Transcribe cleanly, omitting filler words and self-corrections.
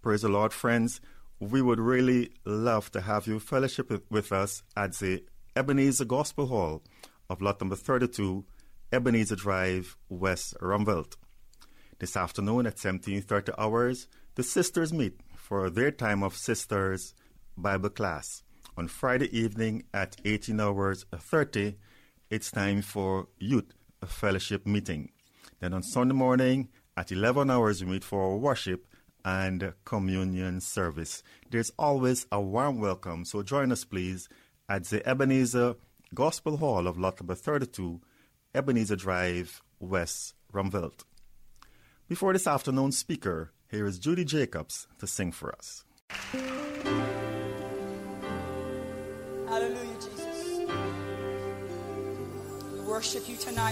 Praise the Lord, friends. We would really love to have you fellowship with us at the Ebenezer Gospel Hall of lot number 32, Ebenezer Drive, West Rumvelt. This afternoon at 17:30 hours, the sisters meet for their time of Sisters Bible class. On Friday evening at 18 hours 30, it's time for youth fellowship meeting. Then on Sunday morning at 11 hours, we meet for worship and communion service. There's always a warm welcome, so join us please at the Ebenezer Gospel Hall of lot number 32, Ebenezer Drive, West Rumvelt. Before this afternoon's speaker, here is Judy Jacobs to sing for us. Hallelujah, Jesus. We worship you tonight.